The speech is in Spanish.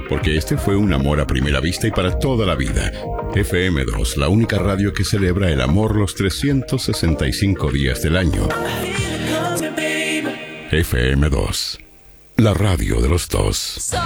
porque este fue un amor a primera vista y para toda la vida. FM2, la única radio que celebra el amor los 365 días del año. FM2, la radio de los dos.